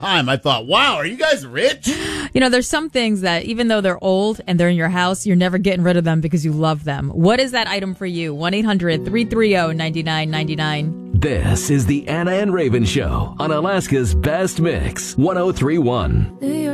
time. I thought, wow, are you guys rich? There's some things that even though they're old and they're in your house, you're never getting rid of them because you love them. What is that item for you? 1-800-330-9999. This is the Anna and Raven Show on Alaska's Best Mix, 103.1.